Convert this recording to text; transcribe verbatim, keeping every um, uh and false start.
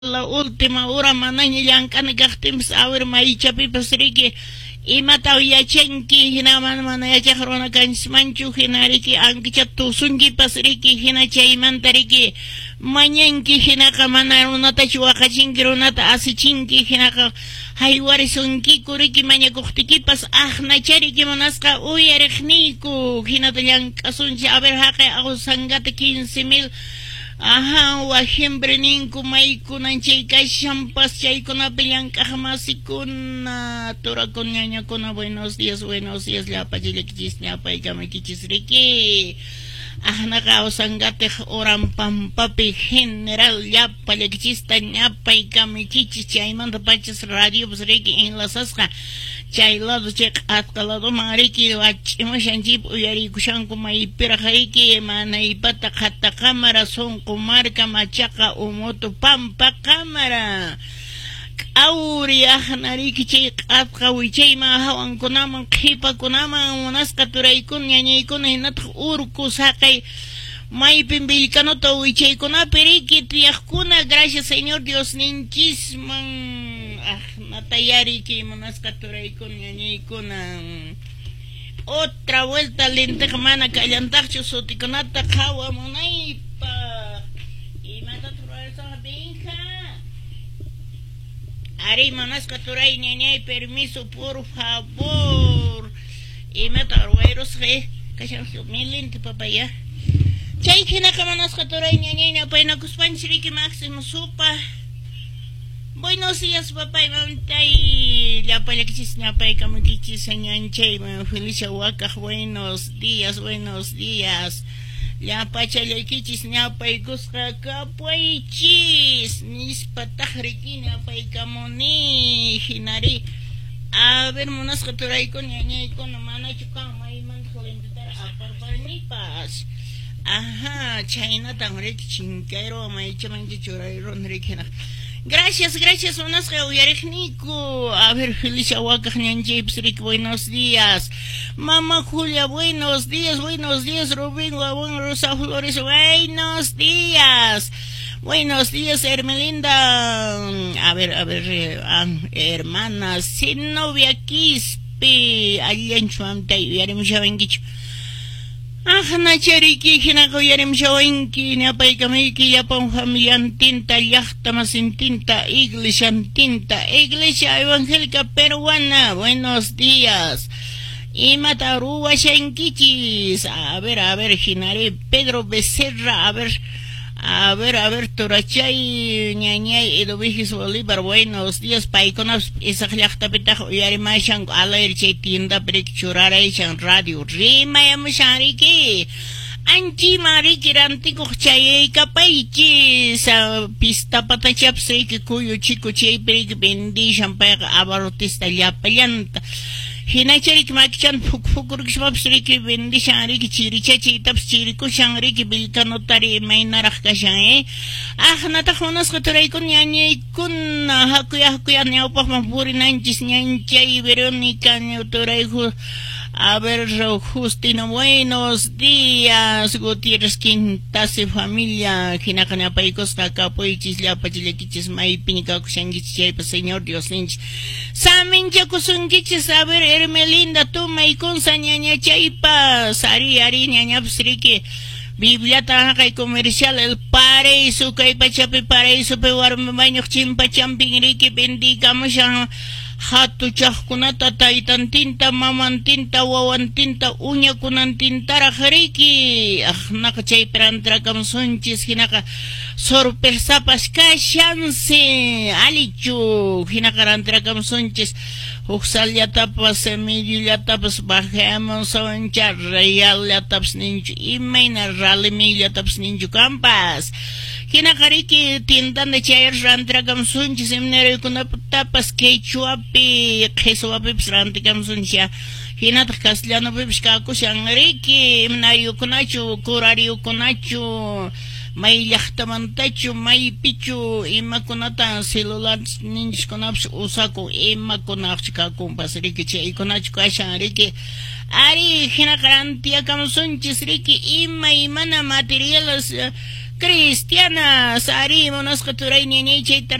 la última hora manani llank'ani kaqtipas awir maychapipas riki imata uyachanki hinaman mana yachaq runa kanchmanchu hina riki ankicha tusunkipas riki hina chaymanta riki mañanki hinaqa mana runatachu waqachinki runata asichinki hinaqa haywarisunkiku riki mañakuqtikipas aqnachariki munasqa uyariqniku hinata llank'asunchi a ver haqi awsangata quince mil. Ajá, wajimbre ninku maykunan chay kashampas chaykunapi llank'aqmasikuna turakun ñañakuna buenos días, buenos días llapa chilikichis ñapa ikamikichis riki ajnaqa awsangatej oran pampapi general llapa llakichista ñapa ikamikichis chaymanta pachas radiopus riki enlasasqa chay lado chay q'atqa ladoman riki wach'imushanchip uyarikushanku maypiraq riki manaypata qhata cámara sunqu marca machaqa umutu pampa cámara k'awri ajna riki chay q'atqa wichayman hawankunaman qhipakunaman munasqa turaykun ñañaykuna hinataq urku saqay maypin villkanuta wichaykunapi riki tiyaqkuna gracias señor Dios ninchisman Natayariki munasqa turaykun ñañaykuna otra vuelta lenteja mana kallantaqchu sutikunata qhawamunaypaq imata turaysaqa benja ari munasqa turay ñañay permiso por favor imata ruwayrusqa kashan humilde papaya chay hinaqa munasqa turay ñañay ñapaynakuspanchis riki máximo supa. Buenos días, papá y mamita y la palaquichis ñapay kamukichis ñanchay Felicia Huaca, buenos días, buenos días. La pachalaquichis ñapay kusqa kapaychis nispa tahriki ñapay kamuni hinari. A ver, munasqa turaykun ñañaykuna manachu kamayman jolintatara aparparnipas. Ajá, chaynatan riki chinkayro maychamanchi churayron riki hinaq. Gracias, gracias, munasqa uyariqniku. A ver, Felicia Huaca ñanchaypis riki buenos días. Mamá Julia, buenos días, buenos días. Rubén Guabón Rosa Flores, buenos días. Buenos días, Hermelinda. A ver, a ver, eh, ah, hermana, sin novia Quispe. Allanchu amta uyarimushawankichu. Ajna chariki hinaqa uyarimushawanki ñapaykamiki llapan familiantinta llaqtamasintinta iglesiantinta iglesia evangélica peruana. Buenos días. Imata ruwashankichis. A ver, a ver, hinari Pedro Becerra. A ver, a ver, a ver, Torachay ñañay Edovigis Bolívar. Buenos días. Paikonas isaq llaqtapitaq uyarimashan alayr chay tienda prik churarayshan radio rimayamushanriki anchi mariki rantikuq chayaykapaychis pista patachapas riki kuyu chiku chay prik bendishan payqa abarotista llapallanta hinachariki makichan fukfukurikichmapis riki bendishan riki chirichachiytapas chirikushan riki vilkanutari imaynaraq kashan eh ajnataq munasqa turaykun ñañaykuna hakuya hakuya ñawpaqman purinanchis ñanchay Verónica turayku. A ver, Justino, buenos días. Gutiérrez Quintase familia. Hinaqa ñapaykosqa kapuychis llapachillakichis maypinikakushankichis chaypa señor Dios ninchis saminchakusunkichis. A ver, Hermelinda tumaykunsa ñañachaypas ari ari ñañapas riki Bibliata haqay comercial el paraíso kay pachapi paraíso pe warmi bañuq chimpachampin riki bendikamushan hatu chaqkunata taytantinta mamantinta wawantinta uñakunantintaraq riki ajnaqa chaypi rantrakamsunchis hinaqa sorpresapas kashansi alichu hinaqa rantrakamsunchis uqsallatapas semillatapas bajamos oncha reallatapas ninchu imayna ralimillatapas ninchu kampas hinaqa riki tiendanda chay rantrakamsunchis seminariykunatapas quechuapi qhisuwapipas rantrakamsunchis hinataq castellanopipas kakushan riki imanariyukunachu kurariyukunachu may llaqtamantachu maypichu imakunata celular ninchikunapas usaku imakunaqchu kakunpas riki chaykunachu kashan riki ari hinaqa rantiakamusunchis riki ima imana materiales Cristiana, Sari, Monosco Turay, Niña,